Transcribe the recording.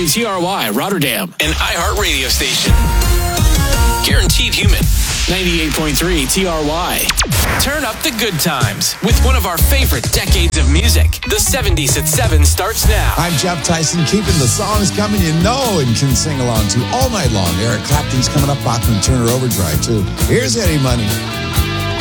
WTRY Rotterdam, an iHeart radio station. Guaranteed human. 98.3 TRY. Turn up the good times with one of our favorite decades of music. The 70s at 7 starts now. I'm Jeff Tyson, keeping the songs coming you know and can sing along to all night long. Eric Clapton's coming up, Bachman Turner Overdrive, too. Here's Eddie Money.